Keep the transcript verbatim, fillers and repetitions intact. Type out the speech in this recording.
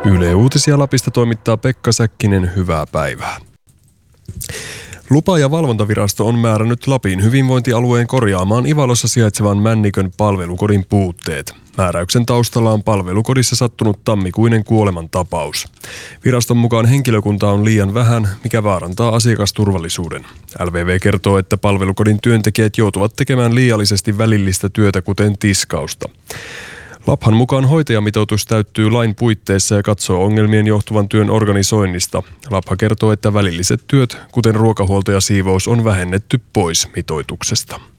Yle Uutisia Lapista toimittaa Pekka Säkkinen, hyvää päivää. Lupa- ja valvontavirasto on määrännyt Lapin hyvinvointialueen korjaamaan Ivalossa sijaitsevan Männikön palvelukodin puutteet. Määräyksen taustalla on palvelukodissa sattunut tammikuinen kuolemantapaus. Viraston mukaan henkilökunta on liian vähän, mikä vaarantaa asiakasturvallisuuden. L V V kertoo, että palvelukodin työntekijät joutuvat tekemään liiallisesti välillistä työtä, kuten tiskausta. Laphan mukaan hoitajamitoitus täyttyy lain puitteissa ja katsoo ongelmien johtuvan työn organisoinnista. Lapha kertoo, että välilliset työt, kuten ruokahuolto ja siivous, on vähennetty pois mitoituksesta.